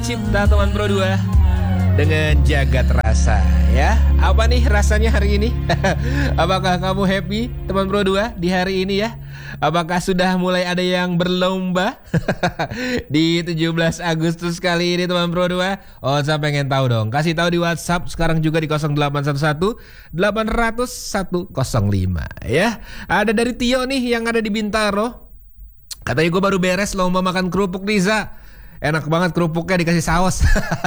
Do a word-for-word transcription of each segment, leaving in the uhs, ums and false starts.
Cinta teman Pro dua dengan Jagat Rasa ya. Apa nih rasanya hari ini? Apakah kamu happy teman Pro dua di hari ini ya? Apakah sudah mulai ada yang berlomba di tujuh belas Agustus kali ini teman Pro dua? Oh, saya pengen tahu dong. Kasih tahu di WhatsApp sekarang juga di nol delapan satu satu delapan nol nol satu nol lima ya. Ada dari Tio nih yang ada di Bintaro. Katanya gue baru beres lomba makan kerupuk Riza. Enak banget kerupuknya dikasih saus.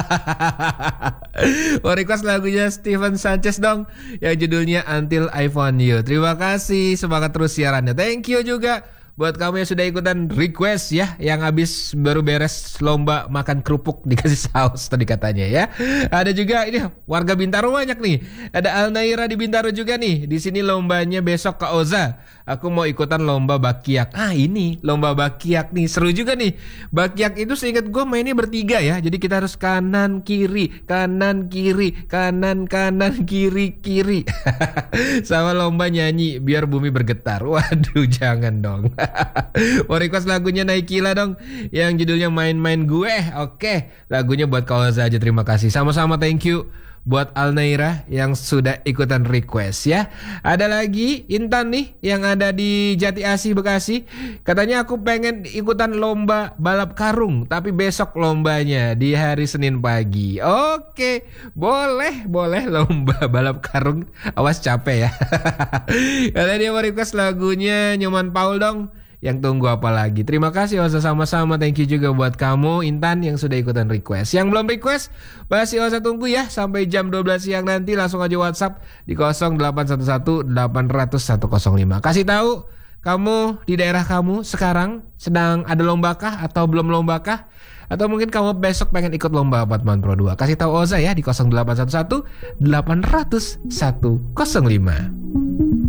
Mau request lagunya Steven Sanchez dong, yang judulnya Until I Found You. Terima kasih, semangat terus siarannya. Thank you juga buat kamu yang sudah ikutan request ya, yang habis baru beres lomba makan kerupuk dikasih saus tadi katanya ya. Ada juga ini warga Bintaro banyak nih. Ada Alnaira di Bintaro juga nih. Di sini lombanya besok ke Oza. Aku mau ikutan lomba bakiak. Ah ini lomba bakiak nih, seru juga nih. Bakiak itu seingat gue mainnya bertiga ya. Jadi kita harus kanan kiri, kanan kiri, kanan kanan kiri kiri. Sama lomba nyanyi biar bumi bergetar. Waduh jangan dong. Mau request lagunya Naikila dong, yang judulnya Main-Main Gue. Oke, lagunya buat kau aja. Terima kasih. Sama-sama, thank you buat Alnaira yang sudah ikutan request ya. Ada lagi Intan nih yang ada di Jati Asih Bekasi. Katanya aku pengen ikutan lomba balap karung, tapi besok lombanya di hari Senin pagi. Oke, boleh boleh lomba balap karung. Awas capek ya. Katanya dia mau request lagunya Nyoman Paul dong. Yang tunggu apa lagi? Terima kasih Oza, sama-sama. Thank you juga buat kamu Intan yang sudah ikutan request. Yang belum request masih Oza tunggu ya. Sampai jam dua belas siang nanti langsung aja WhatsApp di nol delapan satu satu delapan nol nol satu nol lima. Kasih tahu kamu di daerah kamu sekarang sedang ada lombakah atau belum lombakah? Atau mungkin kamu besok pengen ikut lomba Batman Pro dua. Kasih tahu Oza ya di nol delapan satu satu delapan nol nol satu nol lima.